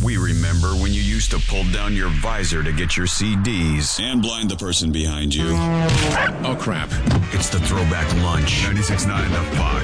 We remember when you used to pull down your visor to get your CDs. And blind the person behind you. Oh, crap. It's the Throwback Lunch. 96.9 The Fox.